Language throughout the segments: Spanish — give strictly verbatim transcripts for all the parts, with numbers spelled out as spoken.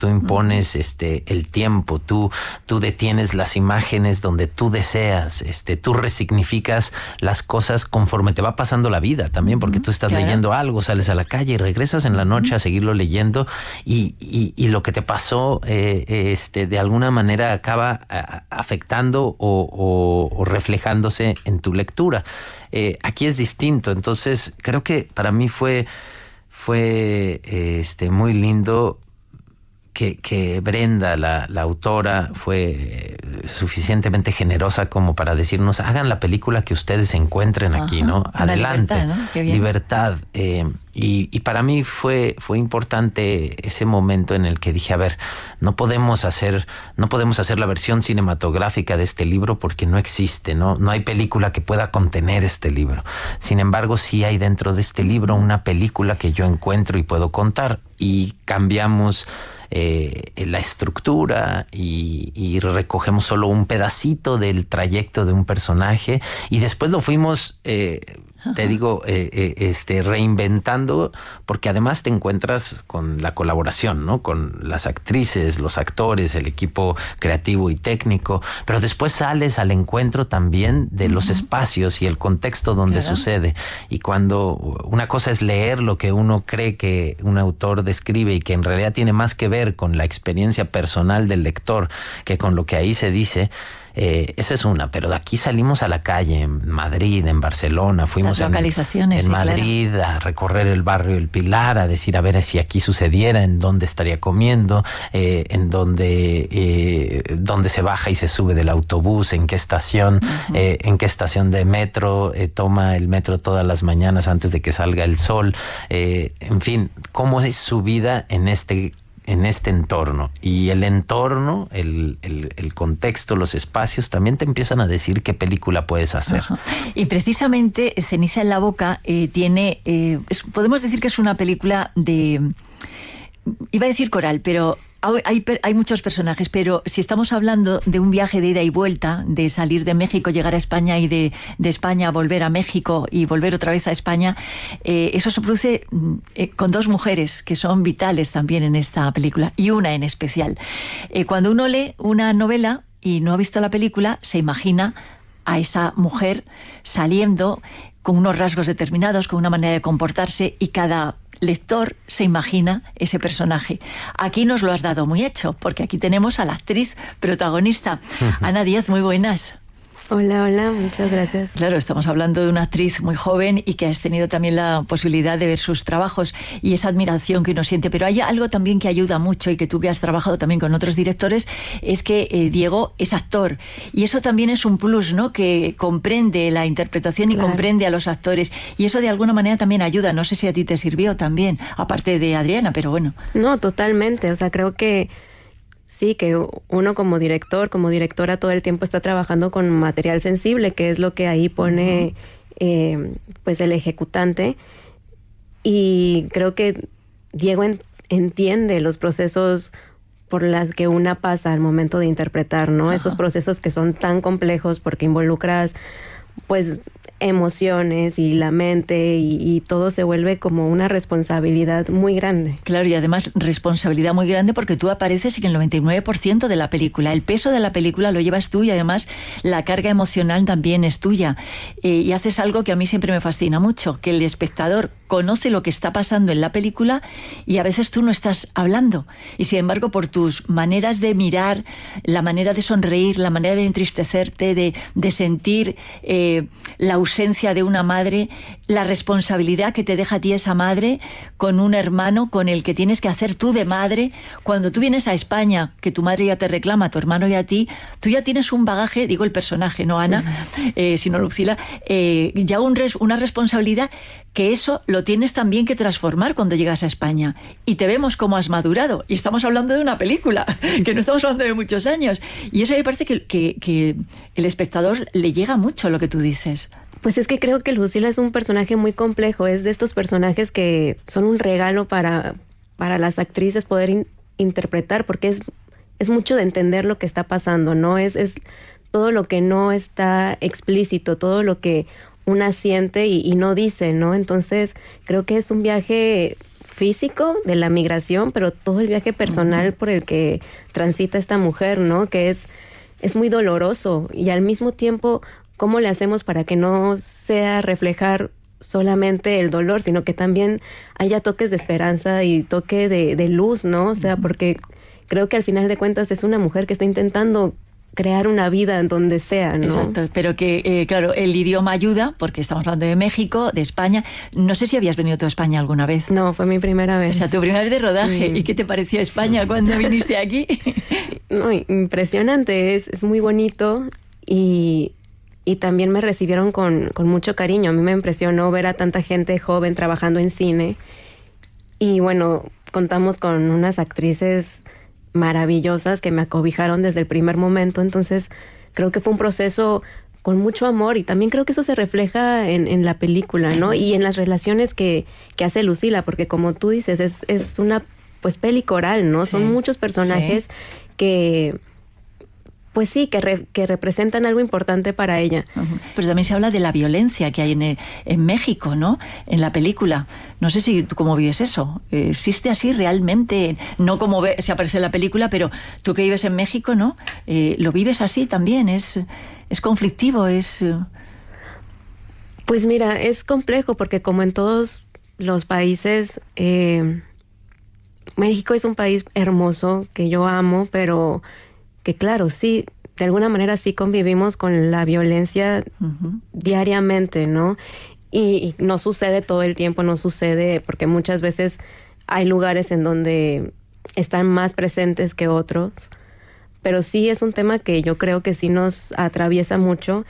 Tú impones este, el tiempo, tú, tú detienes las imágenes donde tú deseas, este, tú resignificas las cosas conforme te va pasando la vida también, porque tú estás claro. leyendo algo, sales a la calle y regresas en la noche a seguirlo leyendo y, y, y lo que te pasó eh, este, de alguna manera acaba a, afectando o, o, o reflejándose en tu lectura. Eh, aquí es distinto, entonces creo que para mí fue, fue este, muy lindo Que, que Brenda, la, la autora, fue suficientemente generosa como para decirnos, hagan la película que ustedes encuentren aquí, Ajá, ¿no? Adelante. Libertad, ¿no? Qué bien. Libertad. Eh, y, y para mí fue, fue importante ese momento en el que dije, a ver, no podemos hacer, no podemos hacer la versión cinematográfica de este libro porque no existe, ¿no? No hay película que pueda contener este libro. Sin embargo, sí hay dentro de este libro una película que yo encuentro y puedo contar. Y cambiamos Eh, la estructura y, y recogemos solo un pedacito del trayecto de un personaje y después lo fuimos, eh, te digo, eh, eh, este, reinventando, porque además te encuentras con la colaboración, ¿no? Con las actrices, los actores, el equipo creativo y técnico, pero después sales al encuentro también de uh-huh. los espacios y el contexto donde claro. sucede. Y cuando una cosa es leer lo que uno cree que un autor describe y que en realidad tiene más que ver con la experiencia personal del lector que con lo que ahí se dice, eh, esa es una, pero de aquí salimos a la calle, en Madrid, en Barcelona, fuimos Las localizaciones, en, en sí, Madrid claro. a recorrer el barrio El Pilar, a decir a ver si aquí sucediera, en dónde estaría comiendo, eh, en dónde, eh, dónde se baja y se sube del autobús, en qué estación, uh-huh. eh, en qué estación de metro, eh, toma el metro todas las mañanas antes de que salga el sol, eh, en fin, cómo es su vida en este en este entorno. Y el entorno, el, el, el contexto, los espacios, también te empiezan a decir qué película puedes hacer. Ajá. Y precisamente Ceniza en la boca eh, tiene, eh, es, podemos decir que es una película de, iba a decir coral, pero hay, hay muchos personajes, pero si estamos hablando de un viaje de ida y vuelta, de salir de México, llegar a España y de, de España volver a México y volver otra vez a España, eh, eso se produce eh, con dos mujeres que son vitales también en esta película, y una en especial. Eh, cuando uno lee una novela y no ha visto la película, se imagina a esa mujer saliendo con unos rasgos determinados, con una manera de comportarse, y cada lector se imagina ese personaje. Aquí nos lo has dado muy hecho, porque aquí tenemos a la actriz protagonista. Uh-huh. Ana Díaz, muy buenas. Hola, hola, muchas gracias. Claro, estamos hablando de una actriz muy joven y que has tenido también la posibilidad de ver sus trabajos y esa admiración que uno siente, pero hay algo también que ayuda mucho y que tú que has trabajado también con otros directores, es que eh, Diego es actor y eso también es un plus, ¿no? Que comprende la interpretación y claro. comprende a los actores y eso de alguna manera también ayuda. No sé si a ti te sirvió también, aparte de Adriana, pero bueno. No, totalmente, o sea, creo que sí, que uno como director, como directora todo el tiempo está trabajando con material sensible, que es lo que ahí pone uh-huh. eh, pues el ejecutante. Y creo que Diego en, entiende los procesos por los que una pasa al momento de interpretar, ¿no? Uh-huh. Esos procesos que son tan complejos porque involucras pues emociones y la mente y, y todo se vuelve como una responsabilidad muy grande. Claro, y además responsabilidad muy grande porque tú apareces en el noventa y nueve por ciento de la película. El peso de la película lo llevas tú y además la carga emocional también es tuya. Eh, y haces algo que a mí siempre me fascina mucho, que el espectador conoce lo que está pasando en la película y a veces tú no estás hablando. Y sin embargo, por tus maneras de mirar, la manera de sonreír, la manera de entristecerte, de, de sentir eh, la ausencia de una madre, la responsabilidad que te deja a ti esa madre con un hermano con el que tienes que hacer tú de madre. Cuando tú vienes a España, que tu madre ya te reclama, tu hermano y a ti, tú ya tienes un bagaje, digo el personaje, no Ana, eh, sino Lucila, eh, ya un res, una responsabilidad que eso lo tienes también que transformar cuando llegas a España. Y te vemos como has madurado. Y estamos hablando de una película, que no estamos hablando de muchos años. Y eso me parece que, que, que el espectador le llega mucho lo que tú dices. Pues es que creo que Lucila es un personaje muy complejo. Es de estos personajes que son un regalo para, para las actrices poder in, interpretar, porque es, es mucho de entender lo que está pasando, ¿no? Es, es todo lo que no está explícito, todo lo que una siente y, y no dice, ¿no? Entonces creo que es un viaje físico de la migración, pero todo el viaje personal uh-huh. por el que transita esta mujer, ¿no? Que es, es muy doloroso, y al mismo tiempo, ¿cómo le hacemos para que no sea reflejar solamente el dolor, sino que también haya toques de esperanza y toque de, de luz, ¿no? O sea, porque creo que al final de cuentas es una mujer que está intentando crear una vida en donde sea, ¿no? Exacto, pero que, eh, claro, el idioma ayuda, porque estamos hablando de México, de España. No sé si habías venido tú a España alguna vez. No, fue mi primera vez. O sea, tu primera vez de rodaje. Mm. ¿Y qué te pareció España cuando viniste aquí? No, impresionante, es, es muy bonito, y, y también me recibieron con, con mucho cariño. A mí me impresionó ver a tanta gente joven trabajando en cine, y bueno, contamos con unas actrices maravillosas que me acobijaron desde el primer momento. Entonces creo que fue un proceso con mucho amor, y también creo que eso se refleja en, en la película, ¿no? Y en las relaciones que, que hace Lucila, porque como tú dices, es, es una pues peli coral, ¿no? Sí. Son muchos personajes sí. que pues sí, que, re, que representan algo importante para ella. Uh-huh. Pero también se habla de la violencia que hay en, en México, ¿no? En la película. No sé si tú cómo vives eso. ¿Existe así realmente? No como ve, se aparece en la película, pero tú que vives en México, ¿no? Eh, ¿Lo vives así también? ¿Es, es conflictivo? ¿Es...? Pues mira, es complejo, porque como en todos los países, eh, México es un país hermoso que yo amo, pero que claro, sí, de alguna manera sí convivimos con la violencia uh-huh. diariamente, ¿no? Y, y no sucede todo el tiempo, no sucede porque muchas veces hay lugares en donde están más presentes que otros, pero sí es un tema que yo creo que sí nos atraviesa mucho.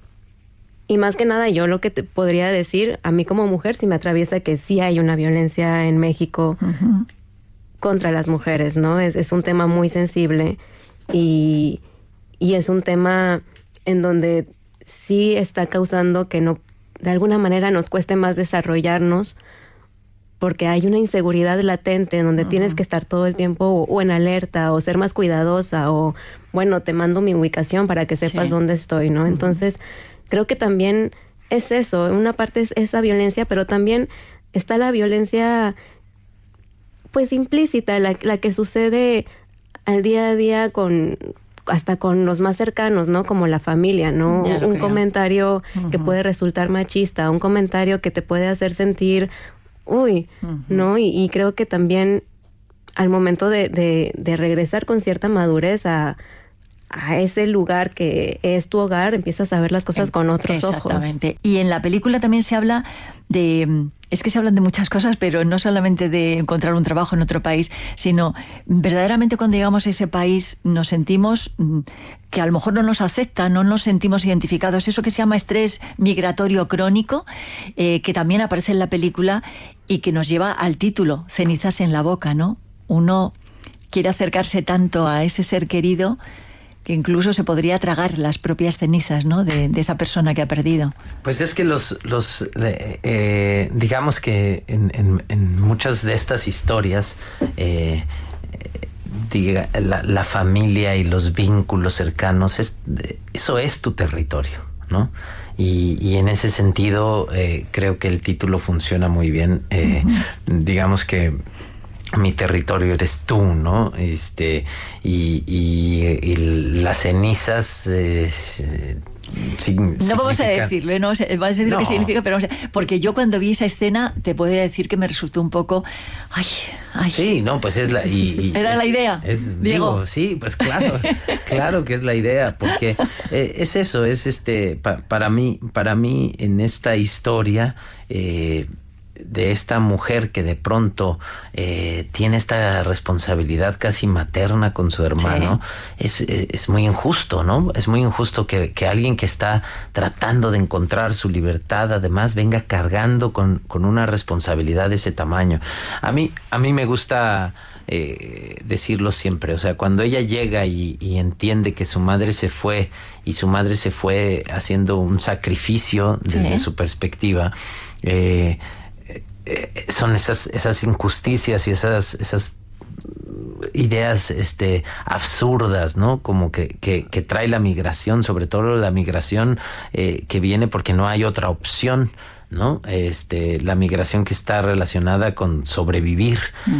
Y más que nada, yo lo que te podría decir, a mí como mujer sí me atraviesa que sí hay una violencia en México uh-huh. contra las mujeres, ¿no? Es, es un tema muy sensible. Y, y es un tema en donde sí está causando que no, de alguna manera nos cueste más desarrollarnos, porque hay una inseguridad latente en donde uh-huh. tienes que estar todo el tiempo o, o en alerta, o ser más cuidadosa, o bueno, te mando mi ubicación para que sepas sí. dónde estoy, ¿no? Uh-huh. Entonces creo que también es eso, una parte es esa violencia, pero también está la violencia pues implícita, la, la que sucede al día a día con hasta con los más cercanos, ¿no? Como la familia, ¿no? Un creo. comentario uh-huh. que puede resultar machista, un comentario que te puede hacer sentir, uy, uh-huh. ¿no? Y, y creo que también al momento de, de, de regresar con cierta madurez a, a ese lugar que es tu hogar, empiezas a ver las cosas con otros ojos. Exactamente. Y en la película también se habla de... Es que se hablan de muchas cosas, pero no solamente de encontrar un trabajo en otro país, sino verdaderamente cuando llegamos a ese país nos sentimos que a lo mejor no nos aceptan, no nos sentimos identificados. Eso que se llama estrés migratorio crónico, eh, que también aparece en la película y que nos lleva al título, Cenizas en la boca, ¿no? Uno quiere acercarse tanto a ese ser querido que incluso se podría tragar las propias cenizas, ¿no? de, de esa persona que ha perdido. Pues es que los, los eh, eh, digamos que en, en, en muchas de estas historias, eh, diga, la, la familia y los vínculos cercanos, es, eso es tu territorio, ¿no? Y, y en ese sentido, eh, creo que el título funciona muy bien. Eh, uh-huh. Digamos que mi territorio eres tú, ¿no? Este, y, y, y las cenizas eh, Sin, no vamos a decirlo, ¿eh? No vamos a decir no. qué significa, pero vamos a, porque yo cuando vi esa escena te puedo decir que me resultó un poco, ay, ay. Sí, no, pues es la, y, y era es, la idea. Es, digo, sí, pues claro, claro que es la idea, porque eh, es eso, es este, pa, para mí, para mí en esta historia. Eh, de esta mujer que de pronto eh, tiene esta responsabilidad casi materna con su hermano, sí. es, es, es muy injusto, ¿no? Es muy injusto que, que alguien que está tratando de encontrar su libertad además venga cargando con, con una responsabilidad de ese tamaño. A mí, a mí me gusta eh, decirlo siempre, o sea, cuando ella llega y, y entiende que su madre se fue y su madre se fue haciendo un sacrificio desde sí. su perspectiva, eh, son esas esas injusticias y esas esas ideas este absurdas, ¿no? Como que, que, que trae la migración, sobre todo la migración eh, que viene porque no hay otra opción, ¿no? Este, la migración que está relacionada con sobrevivir. Uh-huh.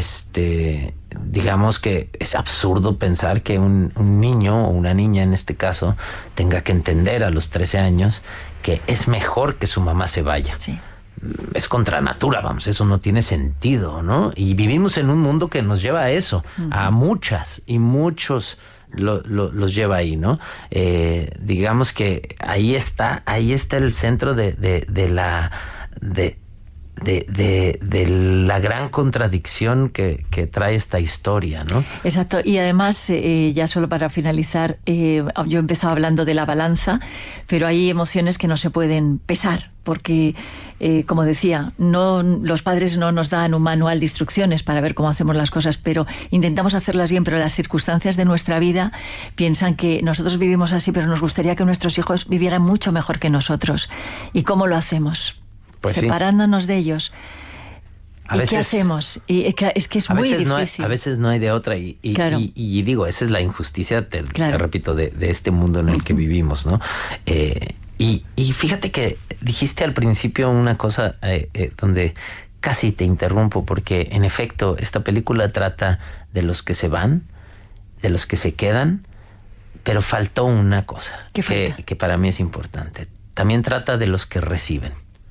Este, digamos que es absurdo pensar que un, un niño o una niña, en este caso, tenga que entender a los trece años que es mejor que su mamá se vaya. Sí. Es contra natura, vamos, eso no tiene sentido, ¿no? Y vivimos en un mundo que nos lleva a eso, uh-huh. a muchas y muchos lo, lo, los lleva ahí, ¿no? Eh, digamos que ahí está, ahí está el centro de, de, de la de, de, de, de la gran contradicción que, que trae esta historia, ¿no? Exacto, y además, eh, ya solo para finalizar, eh, yo he empezado hablando de la balanza, pero hay emociones que no se pueden pesar, porque, eh, como decía, no, los padres no nos dan un manual de instrucciones para ver cómo hacemos las cosas, pero intentamos hacerlas bien, pero las circunstancias de nuestra vida piensan que nosotros vivimos así, pero nos gustaría que nuestros hijos vivieran mucho mejor que nosotros. ¿Y cómo lo hacemos? Pues separándonos sí. de ellos. A ¿Y veces, qué hacemos? Y es que es, que es muy difícil. No hay, a veces no hay de otra. Y, y, claro. y, y digo, esa es la injusticia, te, claro. te repito, de, de este mundo en el que vivimos, ¿no? Eh, y, y fíjate que dijiste al principio una cosa eh, eh, donde casi te interrumpo, porque en efecto esta película trata de los que se van, de los que se quedan, pero faltó una cosa que, que para mí es importante. También trata de los que reciben.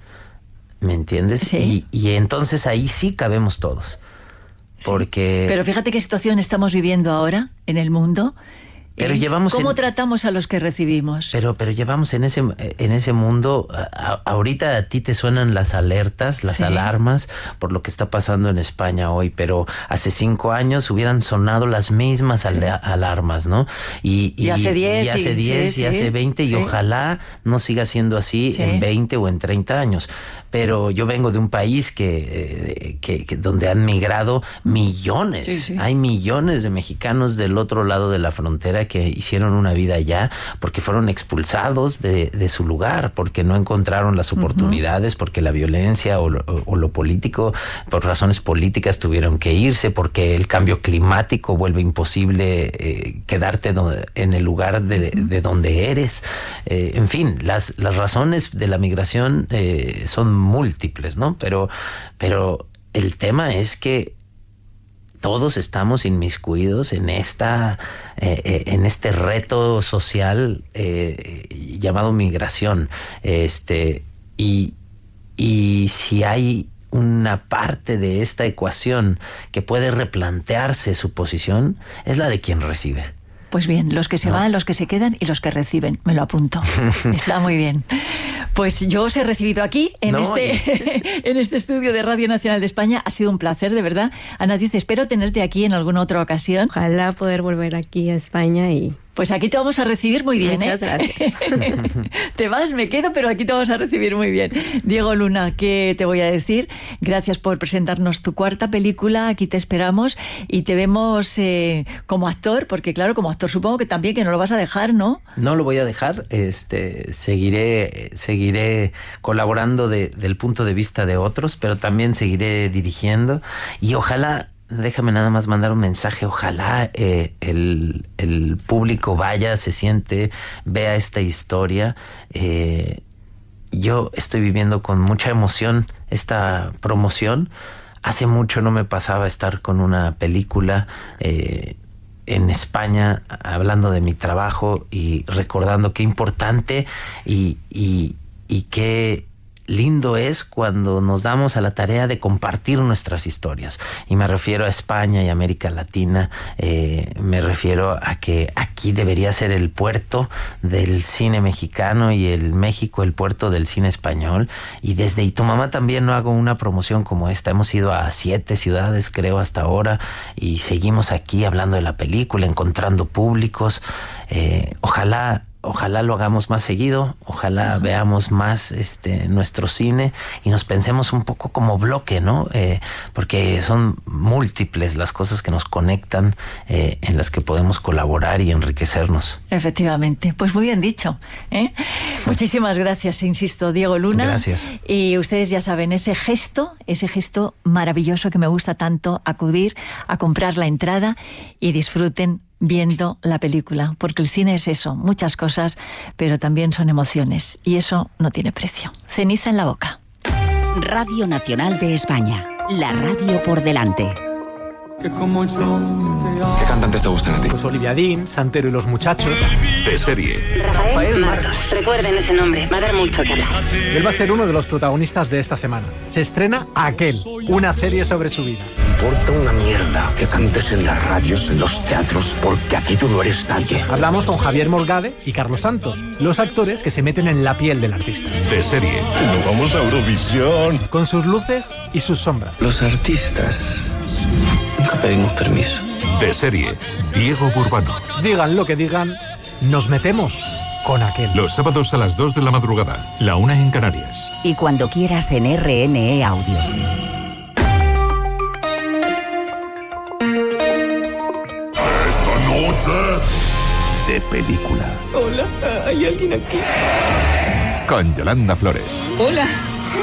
¿Me entiendes? Sí. Y, y entonces ahí sí cabemos todos. Porque... Sí. Pero fíjate qué situación estamos viviendo ahora en el mundo. Pero llevamos ¿Cómo en, tratamos a los que recibimos? Pero, pero llevamos en ese, en ese mundo, a, ahorita a ti te suenan las alertas, las sí. alarmas por lo que está pasando en España hoy, pero hace cinco años hubieran sonado las mismas sí. al, alarmas, ¿no? Y, y, y hace diez, y, hace diez, sí, y sí. hace veinte, sí. y ojalá no siga siendo así sí. en veinte o en treinta años. Pero yo vengo de un país que, que, que donde han migrado millones, sí, sí. hay millones de mexicanos del otro lado de la frontera que hicieron una vida allá porque fueron expulsados de, de su lugar, porque no encontraron las oportunidades, uh-huh. porque la violencia o lo, o, o lo político, por razones políticas tuvieron que irse, porque el cambio climático vuelve imposible eh, quedarte do, en el lugar de, de donde eres. Eh, en fin, las, las razones de la migración eh, son múltiples, ¿no? Pero, pero el tema es que todos estamos inmiscuidos en esta, eh, eh, en este reto social eh, llamado migración. Este, y, y si hay una parte de esta ecuación que puede replantearse su posición, es la de quien recibe. Pues bien, los que se no. van, los que se quedan y los que reciben. Me lo apunto. Está muy bien. Pues yo os he recibido aquí, en, no, este, y... en este estudio de Radio Nacional de España. Ha sido un placer, de verdad. Ana Díez, espero tenerte aquí en alguna otra ocasión. Ojalá poder volver aquí a España y... Pues aquí te vamos a recibir muy bien. Muchas ¿eh? gracias. Te vas, me quedo, pero aquí te vamos a recibir muy bien. Diego Luna, ¿qué te voy a decir? Gracias por presentarnos tu cuarta película. Aquí te esperamos y te vemos eh, como actor, porque claro, como actor supongo que también que no lo vas a dejar, ¿no? No lo voy a dejar. Este, seguiré, seguiré colaborando de, del punto de vista de otros, pero también seguiré dirigiendo y ojalá. Déjame nada más mandar un mensaje. Ojalá eh, el, el público vaya, se siente, vea esta historia. Eh, yo estoy viviendo con mucha emoción esta promoción. Hace mucho no me pasaba estar con una película eh, en España hablando de mi trabajo y recordando qué importante y, y, y qué lindo es cuando nos damos a la tarea de compartir nuestras historias. Y me refiero a España y América Latina. Eh, me refiero a que aquí debería ser el puerto del cine mexicano y el México el puerto del cine español. Y desde Y tu mamá también no hago una promoción como esta. Hemos ido a siete ciudades, creo, hasta ahora. Y seguimos aquí hablando de la película, encontrando públicos. Eh, ojalá... Ojalá lo hagamos más seguido, ojalá uh-huh. veamos más este nuestro cine y nos pensemos un poco como bloque, ¿no? Eh, porque son múltiples las cosas que nos conectan, eh, en las que podemos colaborar y enriquecernos. Efectivamente, pues muy bien dicho, ¿eh? Muchísimas gracias, insisto, Diego Luna. Gracias. Y ustedes ya saben, ese gesto, ese gesto maravilloso que me gusta tanto, acudir a comprar la entrada y disfruten viendo la película, porque el cine es eso, muchas cosas, pero también son emociones, y eso no tiene precio. Ceniza en la boca. Radio Nacional de España, la radio por delante. ¿Qué cantantes te gustan a ti? Pues Olivia Dean, Santero y los Muchachos. De serie. Rafael Martos. Recuerden ese nombre, va a dar mucho que hablar. Él va a ser uno de los protagonistas de esta semana. Se estrena Aquel, una serie sobre su vida. Importa una mierda que cantes en las radios, en los teatros, porque aquí tú no eres nadie. Hablamos con Javier Morgade y Carlos Santos, los actores que se meten en la piel del artista. De serie. ¡Nos vamos a Eurovisión! Con sus luces y sus sombras. Los artistas nunca pedimos permiso. De serie. Diego Burbano. Digan lo que digan, nos metemos con Aquel. Los sábados a las dos de la madrugada, la una en Canarias. Y cuando quieras en R N E Audio. Esta noche De película. Hola, ¿hay alguien aquí? Con Yolanda Flores. Hola.